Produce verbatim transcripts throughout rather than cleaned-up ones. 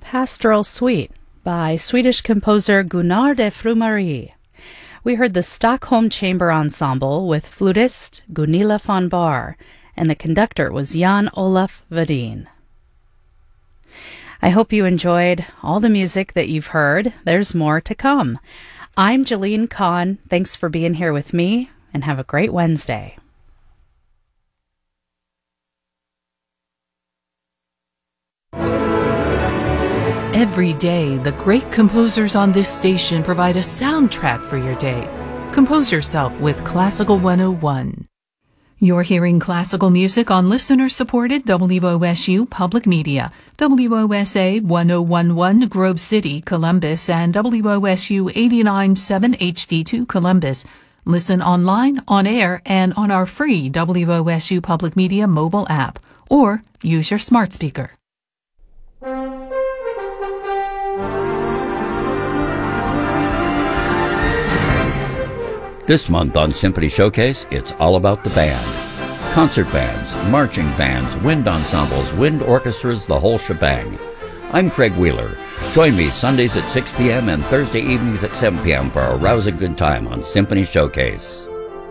Pastoral Suite by Swedish composer Gunnar de Frumarie. We heard the Stockholm Chamber Ensemble with flutist Gunilla von Bahr, and the conductor was Jan Olaf Vadin. I hope you enjoyed all the music that you've heard. There's more to come. I'm Jalene Kahn. Thanks for being here with me, and have a great Wednesday. Every day, the great composers on this station provide a soundtrack for your day. Compose yourself with Classical one oh one. You're hearing classical music on listener-supported W O S U Public Media, W O S A one oh one point one Grove City, Columbus, and W O S U eighty-nine point seven H D two Columbus. Listen online, on air, and on our free W O S U Public Media mobile app, or use your smart speaker. This month on Symphony Showcase, it's all about the band. Concert bands, marching bands, wind ensembles, wind orchestras, the whole shebang. I'm Craig Wheeler. Join me Sundays at six p.m. and Thursday evenings at seven p.m. for a rousing good time on Symphony Showcase.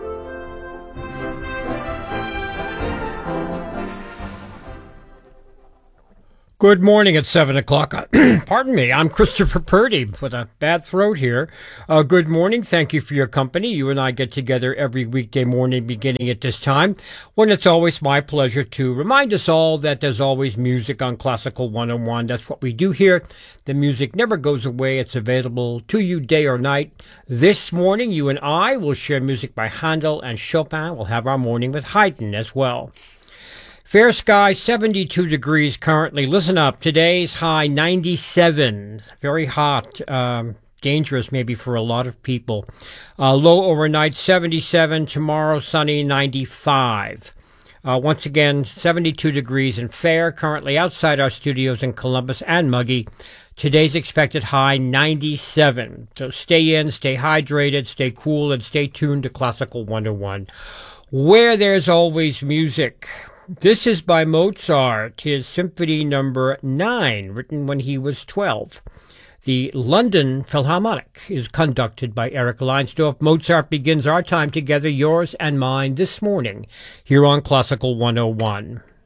Good morning at seven o'clock. Pardon me, I'm Christopher Purdy with a bad throat here. Uh, good morning. Thank you for your company. You and I get together every weekday morning beginning at this time, when it's always my pleasure to remind us all that there's always music on Classical one oh one. That's what we do here. The music never goes away. It's available to you day or night. This morning, you and I will share music by Handel and Chopin. We'll have our morning with Haydn as well. Fair sky, seventy-two degrees currently. Listen up, today's high ninety-seven. Very hot, um, dangerous maybe for a lot of people. Uh, low overnight, seventy-seven. Tomorrow, sunny, ninety-five. Uh, once again, seventy-two degrees and fair currently outside our studios in Columbus and Muggy. Today's expected high, ninety-seven. So stay in, stay hydrated, stay cool, and stay tuned to Classical one oh one, where there's always music. This is by Mozart, his Symphony Number nine, written when he was twelve. The London Philharmonic is conducted by Eric Leinsdorf. Mozart begins our time together, yours and mine, this morning, here on Classical one oh one.